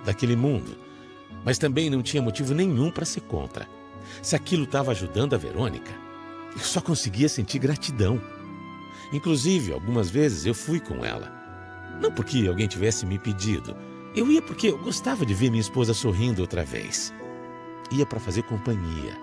daquele mundo, mas também não tinha motivo nenhum para ser contra. Se aquilo estava ajudando a Verônica, eu só conseguia sentir gratidão. Inclusive, algumas vezes eu fui com ela. Não porque alguém tivesse me pedido. Eu ia porque eu gostava de ver minha esposa sorrindo outra vez. Ia para fazer companhia.